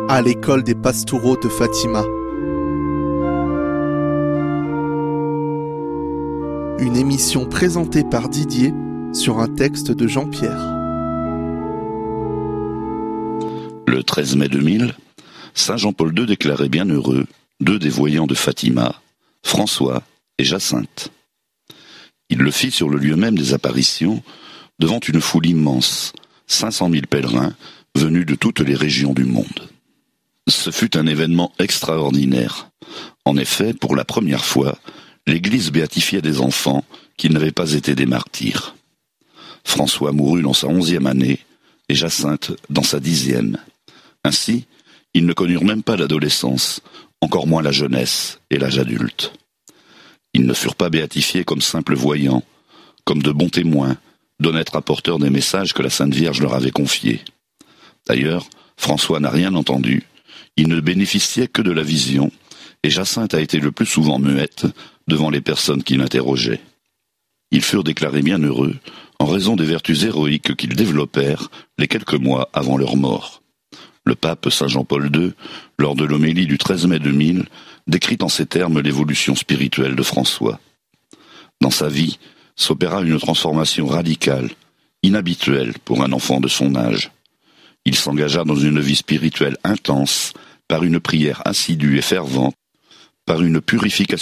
à l'école des Pastoureaux de Fatima. Une émission présentée par Didier sur un texte de Jean-Pierre. Le 13 mai 2000, Saint Jean-Paul II déclarait bienheureux deux des voyants de Fatima, François et Jacinthe. Il le fit sur le lieu même des apparitions, devant une foule immense, 500 000 pèlerins venus de toutes les régions du monde. Ce fut un événement extraordinaire. En effet, pour la première fois, l'Église béatifiait des enfants qui n'avaient pas été des martyrs. François mourut dans sa 11e année et Jacinthe dans sa 10e. Ainsi, ils ne connurent même pas l'adolescence, encore moins la jeunesse et l'âge adulte. Ils ne furent pas béatifiés comme simples voyants, comme de bons témoins, d'honnêtes rapporteurs des messages que la Sainte Vierge leur avait confiés. D'ailleurs, François n'a rien entendu, il ne bénéficiait que de la vision, et Jacinthe a été le plus souvent muette devant les personnes qui l'interrogeaient. Ils furent déclarés bienheureux en raison des vertus héroïques qu'ils développèrent les quelques mois avant leur mort. Le pape Saint Jean-Paul II, lors de l'homélie du 13 mai 2000, décrit en ces termes l'évolution spirituelle de François. Dans sa vie, s'opéra une transformation radicale, inhabituelle pour un enfant de son âge. Il s'engagea dans une vie spirituelle intense, par une prière assidue et fervente, par une purification